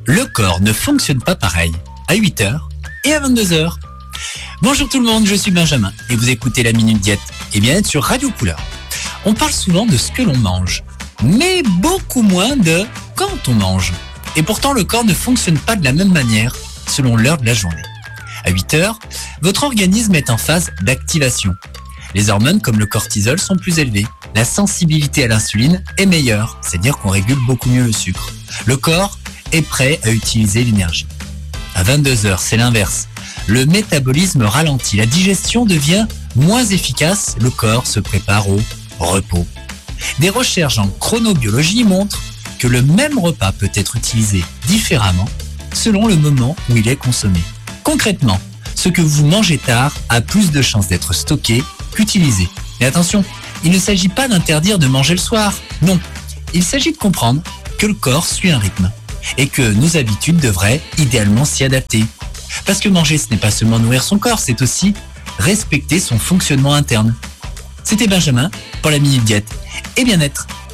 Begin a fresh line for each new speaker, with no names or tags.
le corps ne fonctionne pas pareil à 8h et à 22h. Bonjour tout le monde, je suis Benjamin et vous écoutez la Minute Diète et bien-être sur Radio Couleur. On parle souvent de ce que l'on mange, mais beaucoup moins de quand on mange. Et pourtant, le corps ne fonctionne pas de la même manière selon l'heure de la journée. À 8h, votre organisme est en phase d'activation. Les hormones comme le cortisol sont plus élevées. La sensibilité à l'insuline est meilleure, c'est-à-dire qu'on régule beaucoup mieux le sucre. Le corps est prêt à utiliser l'énergie. À 22h, c'est l'inverse. Le métabolisme ralentit, la digestion devient moins efficace, le corps se prépare au repos. Des recherches en chronobiologie montrent que le même repas peut être utilisé différemment selon le moment où il est consommé. Concrètement, ce que vous mangez tard a plus de chances d'être stocké qu'utilisé. Mais attention, il ne s'agit pas d'interdire de manger le soir. Non, il s'agit de comprendre que le corps suit un rythme et que nos habitudes devraient idéalement s'y adapter. Parce que manger, ce n'est pas seulement nourrir son corps, c'est aussi respecter son fonctionnement interne. C'était Benjamin pour la Minute Diète et bien-être.